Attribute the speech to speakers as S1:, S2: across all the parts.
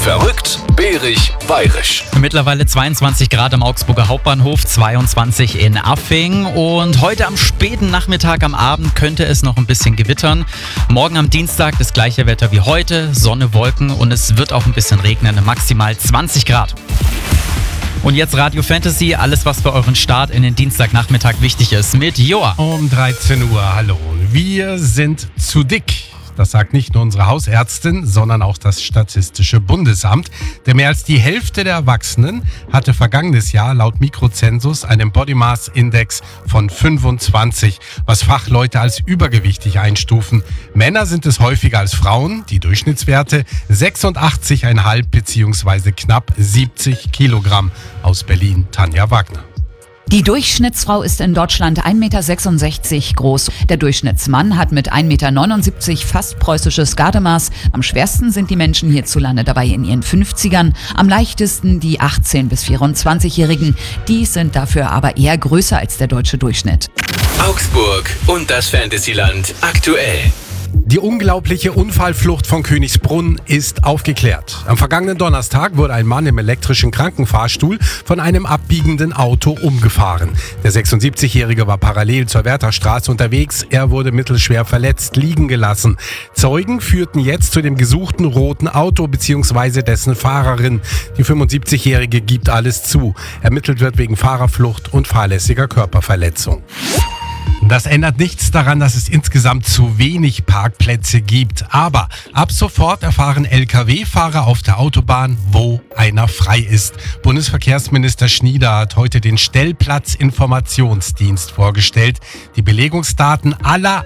S1: Verrückt, bärig, bayerisch.
S2: Mittlerweile 22 Grad am Augsburger Hauptbahnhof, 22 in Affing. Und heute am späten Nachmittag, am Abend könnte es noch ein bisschen gewittern. Morgen am Dienstag das gleiche Wetter wie heute, Sonne, Wolken und es wird auch ein bisschen regnen, maximal 20 Grad. Und jetzt Radio Fantasy, alles was für euren Start in den Dienstagnachmittag wichtig ist, mit Joa.
S3: Um 13 Uhr, hallo. Wir sind zu dick. Das sagt nicht nur unsere Hausärztin, sondern auch das Statistische Bundesamt. Denn mehr als die Hälfte der Erwachsenen hatte vergangenes Jahr laut Mikrozensus einen Body Mass Index von 25, was Fachleute als übergewichtig einstufen. Männer sind es häufiger als Frauen. Die Durchschnittswerte 86,5 bzw. knapp 70 Kilogramm. Aus Berlin, Tanja Wagner.
S4: Die Durchschnittsfrau ist in Deutschland 1,66 Meter groß. Der Durchschnittsmann hat mit 1,79 Meter fast preußisches Gardemaß. Am schwersten sind die Menschen hierzulande dabei in ihren 50ern. Am leichtesten die 18- bis 24-Jährigen. Die sind dafür aber eher größer als der deutsche Durchschnitt.
S1: Augsburg und das Fantasyland aktuell.
S3: Die unglaubliche Unfallflucht von Königsbrunn ist aufgeklärt. Am vergangenen Donnerstag wurde ein Mann im elektrischen Krankenfahrstuhl von einem abbiegenden Auto umgefahren. Der 76-Jährige war parallel zur Wärterstraße unterwegs. Er wurde mittelschwer verletzt liegen gelassen. Zeugen führten jetzt zu dem gesuchten roten Auto bzw. dessen Fahrerin. Die 75-Jährige gibt alles zu. Ermittelt wird wegen Fahrerflucht und fahrlässiger Körperverletzung. Das ändert nichts daran, dass es insgesamt zu wenig Parkplätze gibt. Aber ab sofort erfahren Lkw-Fahrer auf der Autobahn, wo einer frei ist. Bundesverkehrsminister Schnieder hat heute den Stellplatzinformationsdienst vorgestellt. Die Belegungsdaten aller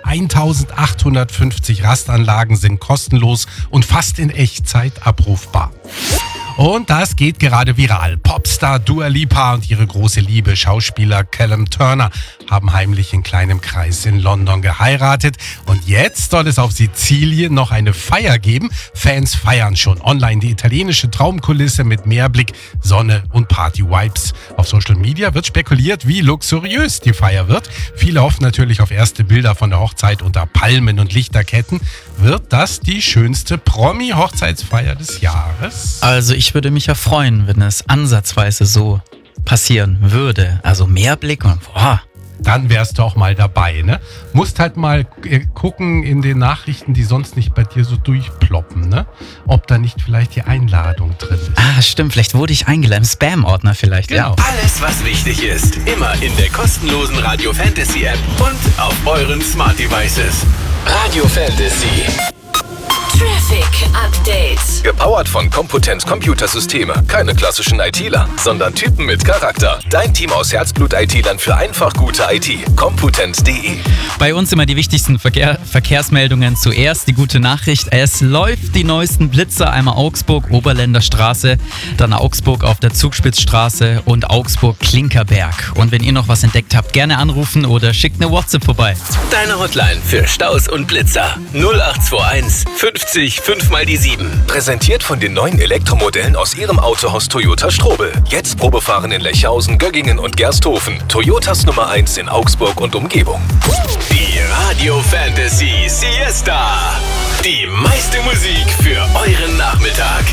S3: 1850 Rastanlagen sind kostenlos und fast in Echtzeit abrufbar. Und das geht gerade viral. Popstar Dua Lipa und ihre große Liebe, Schauspieler Callum Turner, haben heimlich in kleinem Kreis in London geheiratet. Und jetzt soll es auf Sizilien noch eine Feier geben. Fans feiern schon online die italienische Traumkulisse mit Meerblick, Sonne und Party-Vibes. Auf Social Media wird spekuliert, wie luxuriös die Feier wird. Viele hoffen natürlich auf erste Bilder von der Hochzeit unter Palmen und Lichterketten. Wird das die schönste Promi-Hochzeitsfeier des Jahres?
S2: Also ich würde mich ja freuen, wenn es ansatzweise so passieren würde. Also Meerblick und boah.
S3: Dann wärst du auch mal dabei, ne? Musst halt mal gucken in den Nachrichten, die sonst nicht bei dir so durchploppen, ne? Ob da nicht vielleicht die Einladung drin ist.
S2: Ah, stimmt, vielleicht wurde ich eingeladen. Im Spam-Ordner vielleicht,
S3: Genau.
S2: ja.
S1: Alles, was wichtig ist, immer in der kostenlosen Radio Fantasy App und auf euren Smart Devices. Radio Fantasy.
S5: Traffic Update.
S1: Gepowert von Computent Computersysteme. Keine klassischen ITler, sondern Typen mit Charakter. Dein Team aus Herzblut-ITlern für einfach gute IT. Computent.de.
S2: Bei uns immer die wichtigsten Verkehrsmeldungen. Zuerst die gute Nachricht. Es läuft die neuesten Blitzer. Einmal Augsburg, Oberländer Straße, dann Augsburg auf der Zugspitzstraße und Augsburg-Klinkerberg. Und wenn ihr noch was entdeckt habt, gerne anrufen oder schickt eine WhatsApp vorbei.
S1: Deine Hotline für Staus und Blitzer. 0821 50 5 mal die 7. Präsentiert von den neuen Elektromodellen aus ihrem Autohaus Toyota Strobel. Jetzt Probefahren in Lechhausen, Göggingen und Gersthofen. Toyotas Nummer 1 in Augsburg und Umgebung. Die Radio Fantasy Siesta. Die meiste Musik für euren Nachmittag.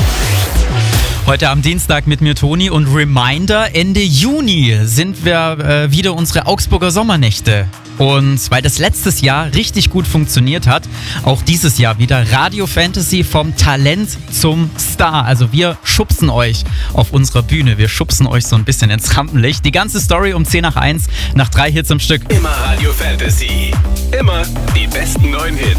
S2: Heute am Dienstag mit mir Toni und Reminder, Ende Juni sind wir wieder unsere Augsburger Sommernächte. Und weil das letztes Jahr richtig gut funktioniert hat, auch dieses Jahr wieder Radio Fantasy vom Talent zum Star. Also wir schubsen euch auf unserer Bühne, wir schubsen euch so ein bisschen ins Rampenlicht. Die ganze Story um 10 nach 1, nach 3 Hits am Stück.
S1: Immer Radio Fantasy. Immer die besten neuen Hits.